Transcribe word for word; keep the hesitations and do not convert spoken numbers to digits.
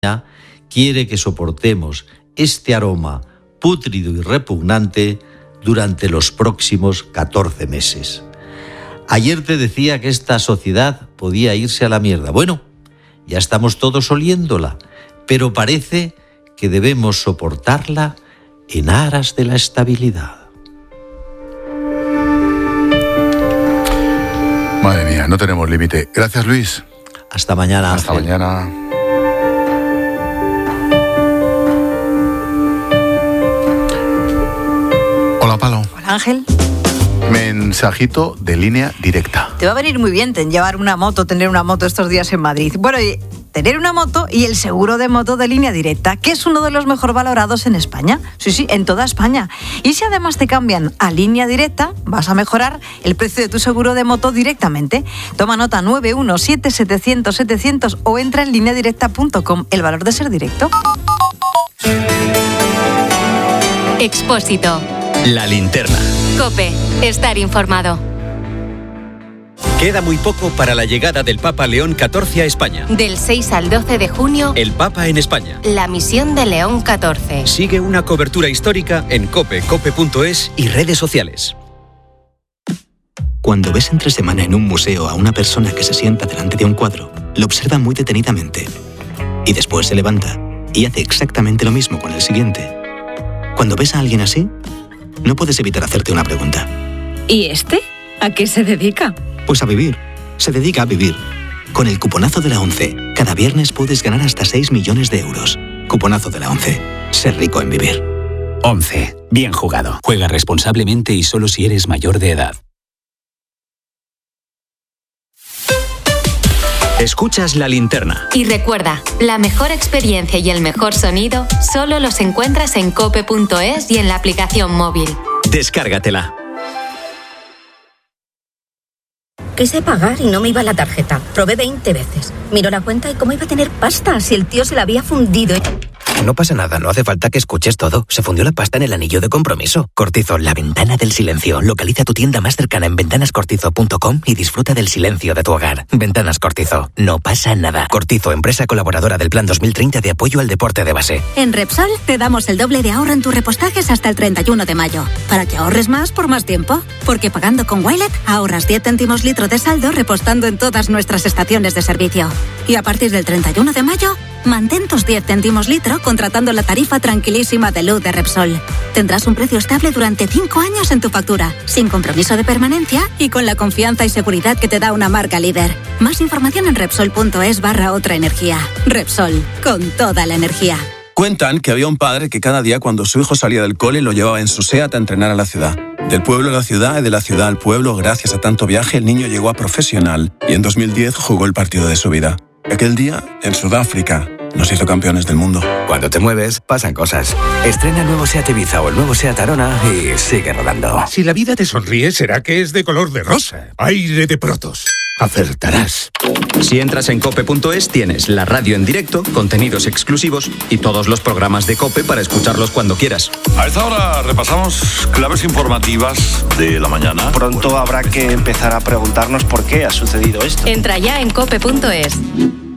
quiere que soportemos este aroma pútrido y repugnante durante los próximos catorce meses. Ayer te decía que esta sociedad podía irse a la mierda. Bueno, ya estamos todos oliéndola, pero parece que debemos soportarla en aras de la estabilidad. Madre mía, no tenemos límite. Gracias, Luis. Hasta mañana, Hasta Ángel. mañana. Hola, Palo. Hola, Ángel. Mensajito de Línea Directa. Te va a venir muy bien llevar una moto, tener una moto estos días en Madrid. Bueno, y tener una moto y el seguro de moto de Línea Directa, que es uno de los mejor valorados en España. Sí, sí, en toda España. Y si además te cambian a Línea Directa, vas a mejorar el precio de tu seguro de moto directamente. Toma nota nueve uno siete setecientos setecientos o entra en línea directa punto com. El valor de ser directo. Expósito. La linterna. COPE. Estar informado. Queda muy poco para la llegada del Papa León catorce a España. Del seis al doce de junio, El Papa en España. la misión de León catorce. Sigue una cobertura histórica en cope, cope punto es y redes sociales. Cuando ves entre semana en un museo a una persona que se sienta delante de un cuadro, lo observa muy detenidamente. Y después se levanta y hace exactamente lo mismo con el siguiente. Cuando ves a alguien así, no puedes evitar hacerte una pregunta. ¿Y este? ¿A qué se dedica? Pues a vivir. Se dedica a vivir. Con el cuponazo de la ONCE, cada viernes puedes ganar hasta seis millones de euros. Cuponazo de la ONCE. Ser rico en vivir. once. Bien jugado. Juega responsablemente y solo si eres mayor de edad. Escuchas La Linterna. Y recuerda, la mejor experiencia y el mejor sonido solo los encuentras en cope punto es y en la aplicación móvil. Descárgatela. Quise pagar y no me iba la tarjeta. Probé veinte veces. Miró la cuenta y cómo iba a tener pasta si el tío se la había fundido. No pasa nada, no hace falta que escuches todo. Se fundió la pasta en el anillo de compromiso. Cortizo, la ventana del silencio. Localiza tu tienda más cercana en ventanas cortizo punto com y disfruta del silencio de tu hogar. Ventanas Cortizo. No pasa nada. Cortizo, empresa colaboradora del Plan dos mil treinta de apoyo al deporte de base. En Repsol te damos el doble de ahorro en tus repostajes hasta el treinta y uno de mayo. Para que ahorres más por más tiempo. Porque pagando con Wilet ahorras diez céntimos litro de saldo repostando en todas nuestras estaciones de servicio. Y a partir del treinta y uno de mayo, mantén tus diez céntimos litro contratando la tarifa tranquilísima de luz de Repsol. Tendrás un precio estable durante cinco años en tu factura, sin compromiso de permanencia y con la confianza y seguridad que te da una marca líder. Más información en Repsol punto es barra otra energía. Repsol, con toda la energía. Cuentan que había un padre que cada día cuando su hijo salía del cole lo llevaba en su SEAT a entrenar a la ciudad. Del pueblo a la ciudad y de la ciudad al pueblo, gracias a tanto viaje, el niño llegó a profesional y en dos mil diez jugó el partido de su vida. Aquel día, en Sudáfrica, nos hizo campeones del mundo. Cuando te mueves, pasan cosas. Estrena el nuevo SEAT Ibiza o el nuevo SEAT Arona y sigue rodando. Si la vida te sonríe, será que es de color de rosa. Aire de Protos. Acertarás. Si entras en cope punto es, tienes la radio en directo, contenidos exclusivos y todos los programas de COPE para escucharlos cuando quieras. A esta hora repasamos claves informativas de la mañana. Pronto habrá que empezar a preguntarnos por qué ha sucedido esto. Entra ya en cope punto es.